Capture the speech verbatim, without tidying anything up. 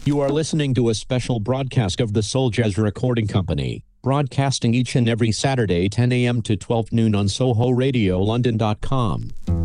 You are listening to a special broadcast of the Soul Jazz Recording Company, broadcasting each and every Saturday ten a m to twelve noon on Soho Radio London dot com.